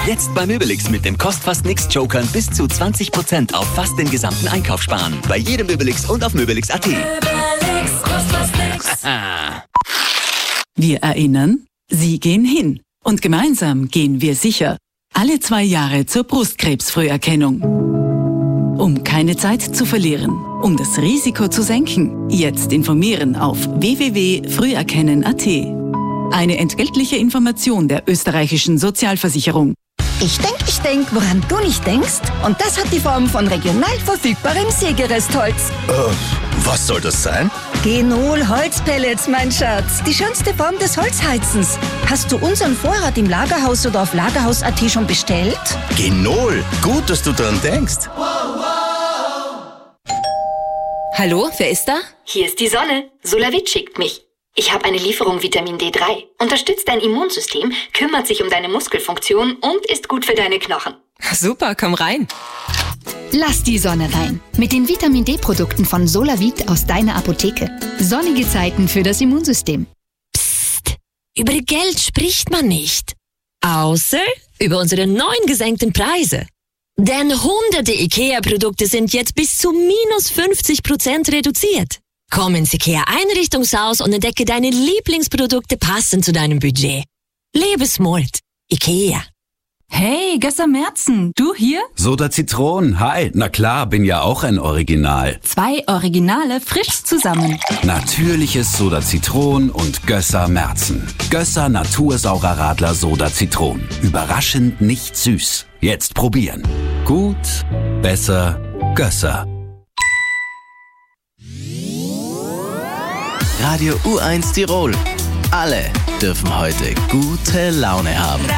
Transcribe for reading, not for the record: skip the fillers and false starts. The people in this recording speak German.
Jetzt bei Möbelix mit dem Kostfast-Nix-Jokern bis zu 20% auf fast den gesamten Einkauf sparen. Bei jedem Möbelix und auf Möbelix.at. Möbelix, kostet nix. Wir erinnern, Sie gehen hin. Und gemeinsam gehen wir sicher. Alle 2 Jahre zur Brustkrebsfrüherkennung. Um keine Zeit zu verlieren, um das Risiko zu senken, jetzt informieren auf www.früherkennen.at. Eine entgeltliche Information der österreichischen Sozialversicherung. Ich denk, woran du nicht denkst. Und das hat die Form von regional verfügbarem Sägerestholz. Was soll das sein? Genol Holzpellets, mein Schatz. Die schönste Form des Holzheizens. Hast du unseren Vorrat im Lagerhaus oder auf Lagerhaus.at schon bestellt? Genol, gut, dass du dran denkst. Hallo, wer ist da? Hier ist die Sonne. Solavit schickt mich. Ich habe eine Lieferung Vitamin D3. Unterstützt dein Immunsystem, kümmert sich um deine Muskelfunktion und ist gut für deine Knochen. Super, komm rein. Lass die Sonne rein. Mit den Vitamin D-Produkten von Solavit aus deiner Apotheke. Sonnige Zeiten für das Immunsystem. Psst, über Geld spricht man nicht. Außer über unsere neuen gesenkten Preise. Denn hunderte IKEA-Produkte sind jetzt bis zu minus 50% reduziert. Komm ins IKEA-Einrichtungshaus und entdecke deine Lieblingsprodukte passend zu deinem Budget. Lebe smart. IKEA. Hey, Gösser Merzen, du hier? Soda Zitron, hi. Na klar, bin ja auch ein Original. 2 Originale frisch zusammen. Natürliches Soda Zitron und Gösser Merzen. Gösser Natursaurer Radler Soda Zitron. Überraschend nicht süß. Jetzt probieren. Gut, besser, Gösser. Radio U1 Tirol. Alle dürfen heute gute Laune haben.